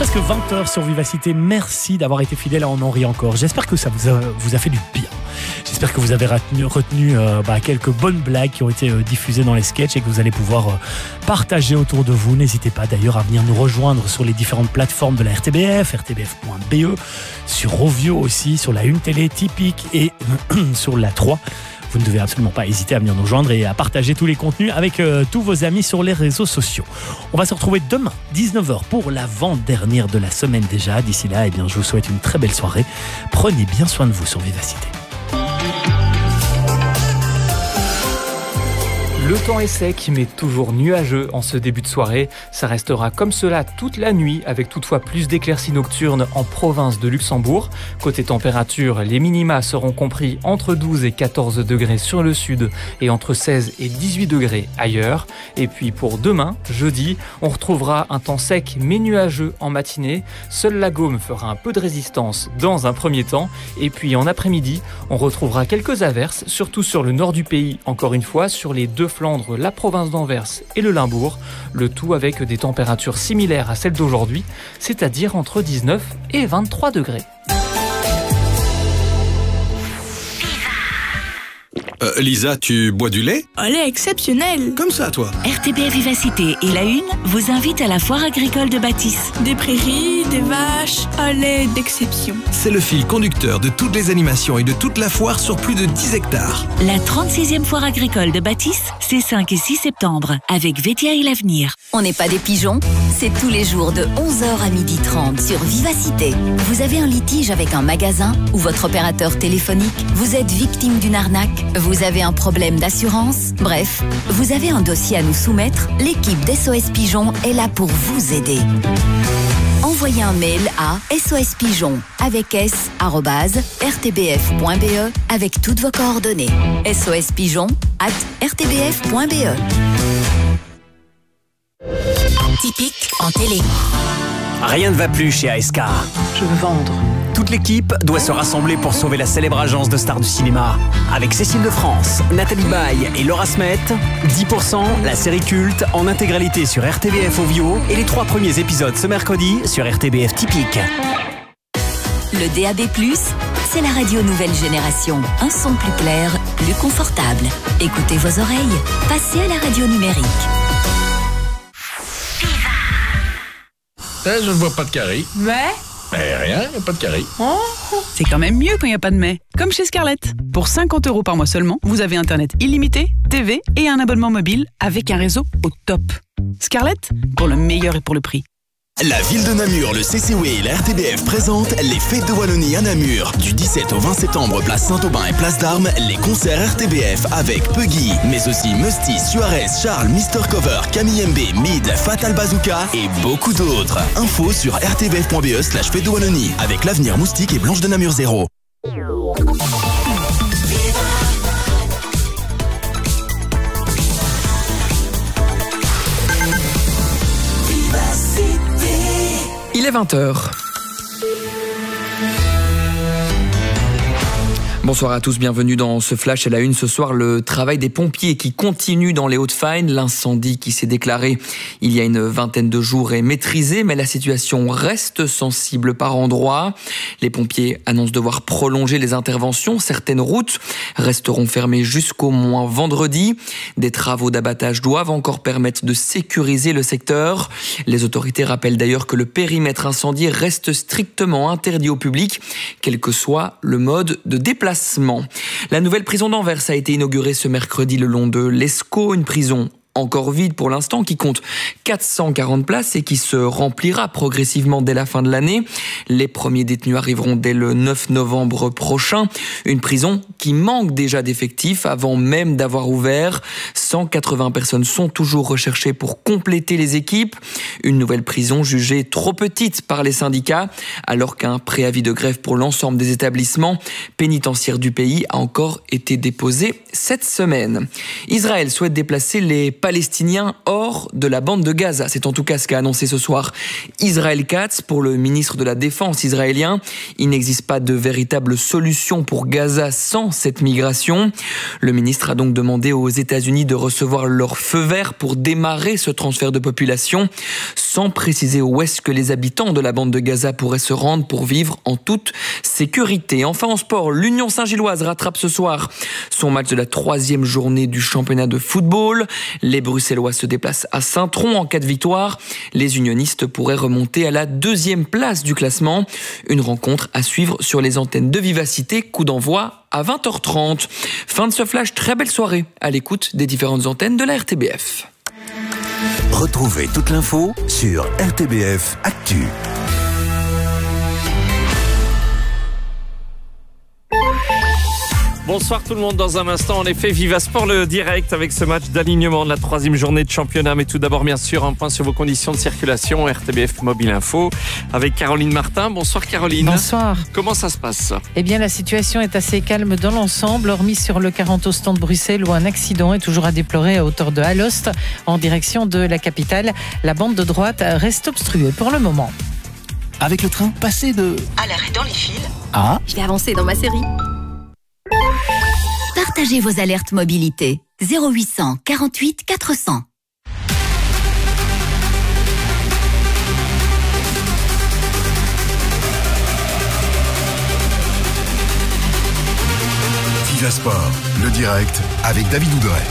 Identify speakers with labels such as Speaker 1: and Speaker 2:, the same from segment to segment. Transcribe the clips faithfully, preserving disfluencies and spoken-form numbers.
Speaker 1: presque vingt heures sur Vivacité. Merci d'avoir été fidèle à On en rit encore. J'espère que ça vous a, vous a fait du bien. J'espère que vous avez retenu, retenu euh, bah, quelques bonnes blagues qui ont été euh, diffusées dans les sketchs et que vous allez pouvoir euh, partager autour de vous. N'hésitez pas d'ailleurs à venir nous rejoindre sur les différentes plateformes de la R T B F, r t b f point b e, sur Rovio aussi, sur la Une Télé, Typique et sur la trois. Vous ne devez absolument pas hésiter à venir nous joindre et à partager tous les contenus avec euh, tous vos amis sur les réseaux sociaux. On va se retrouver demain, dix-neuf heures, pour l'avant-dernière de la semaine déjà. D'ici là, eh bien, je vous souhaite une très belle soirée. Prenez bien soin de vous sur Vivacité.
Speaker 2: Le temps est sec, mais toujours nuageux en ce début de soirée. Ça restera comme cela toute la nuit, avec toutefois plus d'éclaircies nocturnes en province de Luxembourg. Côté température, les minima seront compris entre douze et quatorze degrés sur le sud et entre seize et dix-huit degrés ailleurs. Et puis pour demain, jeudi, on retrouvera un temps sec mais nuageux en matinée. Seule la Gaume fera un peu de résistance dans un premier temps. Et puis en après-midi, on retrouvera quelques averses, surtout sur le nord du pays, encore une fois, sur les deux Flandre, la province d'Anvers et le Limbourg, le tout avec des températures similaires à celles d'aujourd'hui, c'est-à-dire entre dix-neuf et vingt-trois degrés.
Speaker 3: Euh, Lisa, tu bois du lait ?
Speaker 4: Un lait exceptionnel.
Speaker 3: Comme ça, toi ?
Speaker 5: R T B F Vivacité et La Une vous invitent à la foire agricole de Bâtisse.
Speaker 4: Des prairies, des vaches, un lait d'exception.
Speaker 3: C'est le fil conducteur de toutes les animations et de toute la foire sur plus de dix hectares.
Speaker 5: La trente-sixième foire agricole de Bâtisse, c'est cinq et six septembre, avec Vétia et l'Avenir.
Speaker 6: On n'est pas des pigeons, c'est tous les jours de onze heures à midi trente sur Vivacité. Vous avez un litige avec un magasin ou votre opérateur téléphonique, vous êtes victime d'une arnaque, vous avez un problème d'assurance, bref, vous avez un dossier à nous soumettre, l'équipe d'S O S Pigeon est là pour vous aider. Envoyez un mail à sospigeon avec s arobase r t b f point b e avec toutes vos coordonnées. sospigeon arobase r t b f point b e. Typique en télé.
Speaker 7: Rien ne va plus chez A S K.
Speaker 8: Je veux vendre.
Speaker 7: Toute l'équipe doit se rassembler pour sauver la célèbre agence de stars du cinéma. Avec Cécile de France, Nathalie Baye et Laura Smet, dix pour cent, la série culte en intégralité sur R T B F Ovio et les trois premiers épisodes ce mercredi sur R T B F Typique.
Speaker 6: Le D A B plus, c'est la radio nouvelle génération. Un son plus clair, plus confortable. Écoutez vos oreilles. Passez à la radio numérique.
Speaker 9: Eh, je ne vois pas de carré.
Speaker 4: Mais
Speaker 9: Mais rien, il n'y a pas de carré.
Speaker 4: oh.
Speaker 8: C'est quand même mieux quand il n'y a pas de mais. Comme chez Scarlett. Pour cinquante euros par mois seulement, vous avez Internet illimité, T V et un abonnement mobile avec un réseau au top. Scarlett, pour le meilleur et pour le prix.
Speaker 10: La ville de Namur, le C C W et la R T B F présentent les Fêtes de Wallonie à Namur. Du dix-sept au vingt septembre, place Saint-Aubin et place d'Armes, les concerts R T B F avec Puggy, mais aussi Musty, Suarez, Charles, Mister Cover, Camille M B, Mid, Fatal Bazooka et beaucoup d'autres. Info sur r t b f point b e slash Fêtes de Wallonie avec l'Avenir Moustique et Blanche de Namur zéro.
Speaker 2: Il est vingt heures. Bonsoir à tous, bienvenue dans ce flash à la une. Ce soir, le travail des pompiers qui continue dans les Hauts-de-Fagne. L'incendie qui s'est déclaré il y a une vingtaine de jours est maîtrisé, mais la situation reste sensible par endroits. Les pompiers annoncent devoir prolonger les interventions. Certaines routes resteront fermées jusqu'au moins vendredi. Des travaux d'abattage doivent encore permettre de sécuriser le secteur. Les autorités rappellent d'ailleurs que le périmètre incendie reste strictement interdit au public, quel que soit le mode de déplacement. La nouvelle prison d'Anvers a été inaugurée ce mercredi le long de l'Escaut, une prison encore vide pour l'instant, qui compte quatre cent quarante places et qui se remplira progressivement dès la fin de l'année. Les premiers détenus arriveront dès le neuf novembre prochain. Une prison qui manque déjà d'effectifs avant même d'avoir ouvert. cent quatre-vingts personnes sont toujours recherchées pour compléter les équipes. Une nouvelle prison jugée trop petite par les syndicats, alors qu'un préavis de grève pour l'ensemble des établissements pénitentiaires du pays a encore été déposé cette semaine. Israël souhaite déplacer les Palestiniens hors de la bande de Gaza. C'est en tout cas ce qu'a annoncé ce soir Israël Katz. Pour le ministre de la Défense israélien, il n'existe pas de véritable solution pour Gaza sans cette migration. Le ministre a donc demandé aux États-Unis de recevoir leur feu vert pour démarrer ce transfert de population. sans préciser où est-ce que les habitants de la bande de Gaza pourraient se rendre pour vivre en toute sécurité. Enfin en sport, l'Union Saint-Gilloise rattrape ce soir son match de la troisième journée du championnat de football. Les Bruxellois se déplacent à Saint-Tron. En cas de victoire, les unionistes pourraient remonter à la deuxième place du classement. Une rencontre à suivre sur les antennes de Vivacité. Coup d'envoi à vingt heures trente. Fin de ce flash, très belle soirée à l'écoute des différentes antennes de la R T B F.
Speaker 11: Retrouvez toute l'info sur R T B F Actu.
Speaker 12: Bonsoir tout le monde, dans un instant en effet Viva Sport le direct avec ce match d'alignement de la troisième journée de championnat, mais tout d'abord bien sûr un point sur vos conditions de circulation. R T B F Mobile Info avec Caroline Martin. Bonsoir Caroline.
Speaker 13: Bonsoir.
Speaker 12: Comment ça se passe?
Speaker 13: Eh bien la situation est assez calme dans l'ensemble, hormis sur le quarante au stand de Bruxelles où un accident est toujours à déplorer à hauteur de Alost en direction de la capitale. La bande de droite reste obstruée pour le moment.
Speaker 11: Avec le train, passez de...
Speaker 14: à l'arrêt dans les fils.
Speaker 11: Ah.
Speaker 14: Je vais avancer dans ma série.
Speaker 6: Partagez vos alertes mobilité. zéro huit cent quarante-huit quatre cents.
Speaker 11: Viva Sport, le direct avec David Ouderet.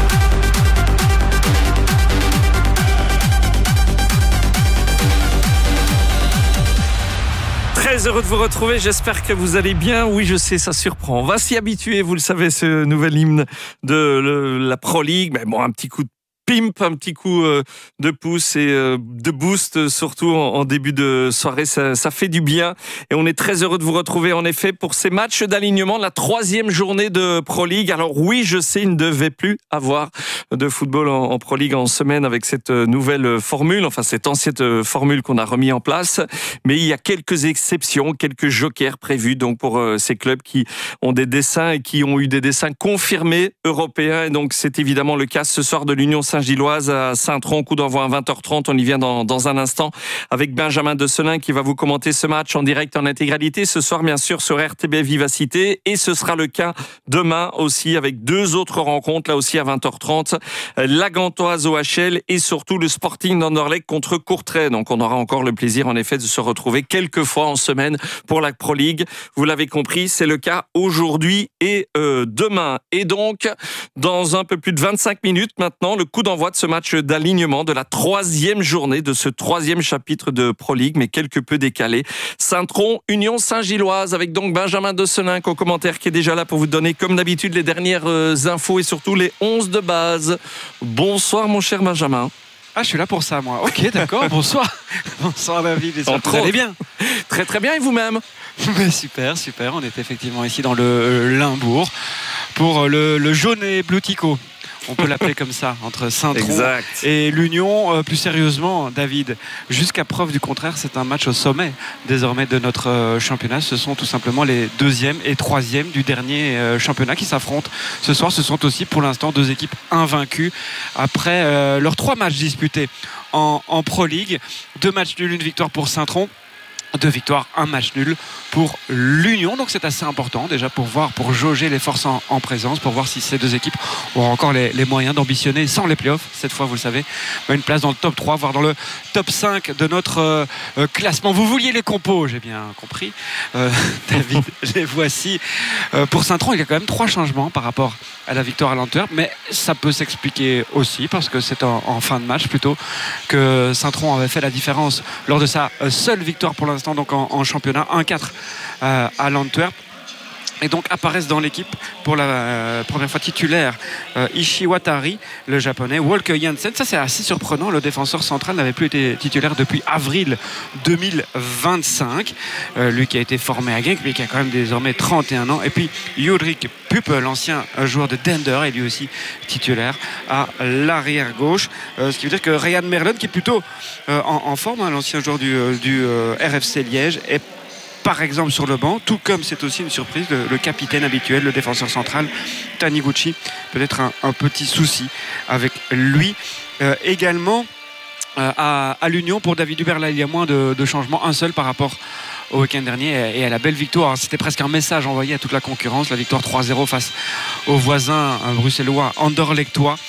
Speaker 12: Très heureux de vous retrouver, j'espère que vous allez bien. Oui, je sais, ça surprend. On va s'y habituer, vous le savez, ce nouvel hymne de le, la Pro League. Mais bon, un petit coup de pimp, un petit coup euh, de pouce et euh, de boost, surtout en, en début de soirée, ça, ça fait du bien. Et on est très heureux de vous retrouver, en effet, pour ces matchs d'alignement de la troisième journée de Pro League. Alors oui, je sais, il ne devait plus avoir de football en, en Pro League en semaine avec cette nouvelle formule, enfin cette ancienne formule qu'on a remis en place. Mais il y a quelques exceptions, quelques jokers prévus donc pour euh, ces clubs qui ont des dessins et qui ont eu des dessins confirmés européens. Et donc c'est évidemment le cas ce soir de l'Union Saint-Gilloise à Saint-Tron, coup d'envoi à vingt heures trente. On y vient dans, dans un instant avec Benjamin Decelin qui va vous commenter ce match en direct en intégralité ce soir, bien sûr, sur R T B Vivacité. Et ce sera le cas demain aussi avec deux autres rencontres, là aussi à vingt heures trente. La Gantoise O H L et surtout le Sporting d'Anderlecht contre Courtrai. Donc on aura encore le plaisir en effet de se retrouver quelques fois en semaine pour la Pro League. Vous l'avez compris, c'est le cas aujourd'hui et euh, demain. Et donc, dans un peu plus de vingt-cinq minutes maintenant, le coup d'envoi de ce match d'alignement de la troisième journée de ce troisième chapitre de Pro League, mais quelque peu décalé. Saint-Tron, Union Saint-Gilloise, avec donc Benjamin Decelin au commentaire qui est déjà là pour vous donner, comme d'habitude, les dernières infos et surtout les onze de base. Bonsoir mon cher Benjamin.
Speaker 15: Ah, je suis là pour ça, moi. Ok, d'accord. Bonsoir. Bonsoir, David. J'espère que vous allez bien.
Speaker 12: Très, très bien. Et vous-même?
Speaker 15: Super, super. On est effectivement ici dans le Limbourg pour le, le jaune et bleu tico. On peut l'appeler comme ça, entre Saint-Tron et l'Union. Euh, plus sérieusement, David, jusqu'à preuve du contraire, c'est un match au sommet désormais de notre euh, championnat. Ce sont tout simplement les deuxième et troisième du dernier euh, championnat qui s'affrontent ce soir. Ce sont aussi pour l'instant deux équipes invaincues après euh, leurs trois matchs disputés en, en Pro League. Deux matchs nuls, une victoire pour Saint-Tron. Deux victoires, un match nul pour l'Union. Donc c'est assez important déjà pour voir, pour jauger les forces en, en présence, pour voir si ces deux équipes auront encore les, les moyens d'ambitionner sans les playoffs. Cette fois, vous le savez, une place dans le top trois, voire dans le top cinq de notre euh, classement. Vous vouliez les compos, j'ai bien compris. Euh, David, les voici. Euh, pour Saint-Tron, il y a quand même trois changements par rapport à la victoire à l'Antwerp, mais ça peut s'expliquer aussi parce que c'est en, en fin de match plutôt que Saint-Tron avait fait la différence lors de sa seule victoire pour l'instant donc en, en championnat, un quatre euh, à l'Antwerp. Et donc apparaissent dans l'équipe pour la euh, première fois titulaire euh, Ishii Watari, le japonais, Walker Jansen. Ça c'est assez surprenant, le défenseur central n'avait plus été titulaire depuis avril deux mille vingt-cinq. Euh, lui qui a été formé à Genk, lui qui a quand même désormais trente et un ans. Et puis Judrik Puppe, l'ancien joueur de Dender, est lui aussi titulaire à l'arrière gauche. Euh, ce qui veut dire que Ryan Merlin, qui est plutôt euh, en, en forme, hein, l'ancien joueur du, du euh, R F C Liège, est par exemple sur le banc, tout comme c'est aussi une surprise, le, le capitaine habituel, le défenseur central Taniguchi, peut-être un, un petit souci avec lui. Euh, également euh, à, à l'Union, pour David Hubert, là il y a moins de, de changements, un seul par rapport au week-end dernier et à la belle victoire. C'était presque un message envoyé à toute la concurrence, la victoire trois zéro face aux voisins bruxellois anderlechtois.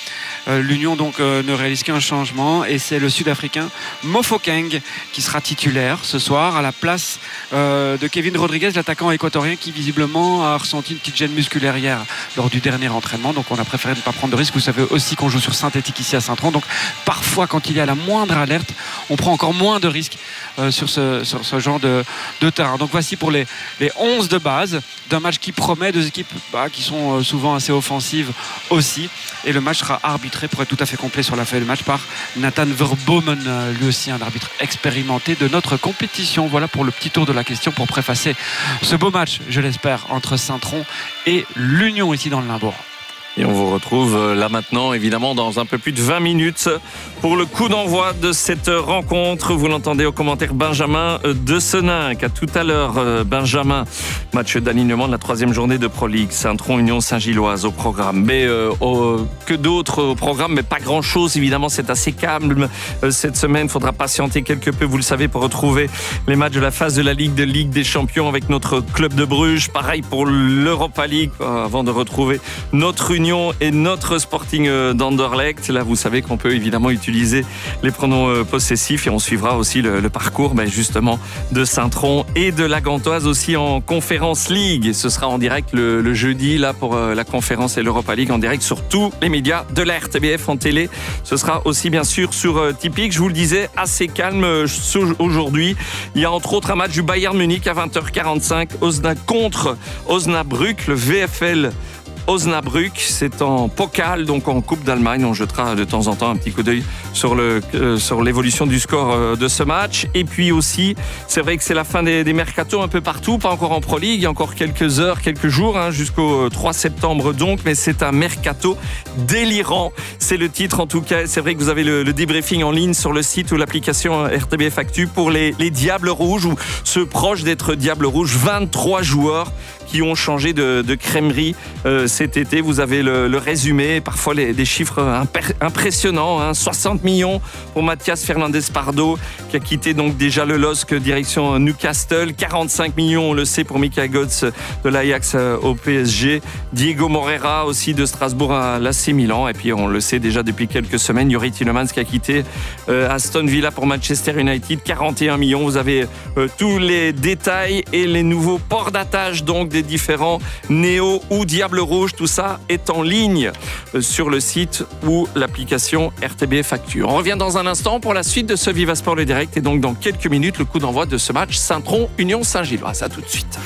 Speaker 15: Euh, L'Union donc euh, ne réalise qu'un changement et c'est le Sud-Africain Mofokeng qui sera titulaire ce soir à la place euh, de Kevin Rodriguez, l'attaquant équatorien qui visiblement a ressenti une petite gêne musculaire hier lors du dernier entraînement. Donc on a préféré ne pas prendre de risque. Vous savez aussi qu'on joue sur synthétique ici à Saint-Tron. Donc parfois quand il y a la moindre alerte, on prend encore moins de risques euh, sur, ce, sur ce genre de, de terrain. Donc voici pour les, les onze de base d'un match qui promet, deux équipes bah, qui sont euh, souvent assez offensives aussi. Et le match sera arbitré pour être tout à fait complet sur la feuille de match par Nathan Verbomen, euh, lui aussi un arbitre expérimenté de notre compétition. Voilà pour le petit tour de la question pour préfacer ce beau match, je l'espère, entre Saint-Tron et l'Union ici dans le Limbourg.
Speaker 12: Et on vous retrouve là maintenant, évidemment, dans un peu plus de vingt minutes pour le coup d'envoi de cette rencontre. Vous l'entendez au commentaire Benjamin de Seninck. À tout à l'heure, Benjamin. Match d'alignement de la troisième journée de Pro League. Saint-Tron, Union Saint-Gilloise au programme. Mais euh, au, que d'autres au programme, mais pas grand-chose. Évidemment, c'est assez calme euh, cette semaine. Il faudra patienter quelque peu, vous le savez, pour retrouver les matchs de la phase de la Ligue de Ligue des Champions avec notre club de Bruges. Pareil pour l'Europa League, euh, avant de retrouver notre Union et notre Sporting d'Anderlecht. Là, vous savez qu'on peut évidemment utiliser les pronoms possessifs et on suivra aussi le, le parcours ben, justement de Saint-Tron et de la Gantoise aussi en Conference League. Et ce sera en direct le, le jeudi là pour la conférence et l'Europa League en direct sur tous les médias de la R T B F en télé. Ce sera aussi bien sûr sur Tipeee. Je vous le disais, assez calme aujourd'hui. Il y a entre autres un match du Bayern Munich à vingt heures quarante-cinq, Osnabrück contre Osnabrück, le V F L Osnabrück, c'est en Pokal, donc en Coupe d'Allemagne. On jettera de temps en temps un petit coup d'œil sur le euh, sur l'évolution du score euh, de ce match. Et puis aussi, c'est vrai que c'est la fin des, des mercatos un peu partout, pas encore en Pro League, il y a encore quelques heures, quelques jours, hein, jusqu'au trois septembre donc, mais c'est un mercato délirant. C'est le titre en tout cas. C'est vrai que vous avez le, le débriefing en ligne sur le site ou l'application R T B F Actu pour les, les Diables Rouges ou ceux proches d'être Diables Rouges. vingt-trois joueurs qui ont changé de, de crèmerie euh, cet été. Vous avez le, le résumé, parfois les, des chiffres imper, impressionnants. Hein. soixante millions pour Mathias Fernandez-Pardo, qui a quitté donc déjà le L O S C direction Newcastle. quarante-cinq millions, on le sait, pour Mika Götze de l'Ajax au P S G. Diego Moreira aussi de Strasbourg à l'A C Milan. Et puis on le sait déjà depuis quelques semaines, Youri Tielemans qui a quitté euh, Aston Villa pour Manchester United. quarante et un millions. Vous avez euh, tous les détails et les nouveaux ports d'attache donc des différents Néo ou Diable Rouge. Tout ça est en ligne sur le site ou l'application R T B F Actu. On revient dans un instant pour la suite de ce Viva Sport le direct et donc dans quelques minutes le coup d'envoi de ce match Saint-Tron Union Saint-Gilloise. À tout de suite.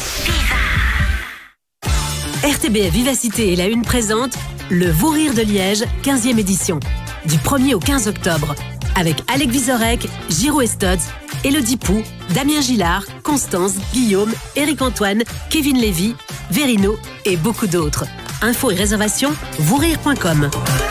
Speaker 16: R T B F Vivacité et la Une présente le Vous Rire de Liège, quinzième édition, du premier au quinze octobre. Avec Alec Vizorek, Giro Estotz, Elodie Pou, Damien Gillard, Constance, Guillaume, Éric Antoine, Kevin Lévy, Verino et beaucoup d'autres. Infos et réservations, vous rire point com.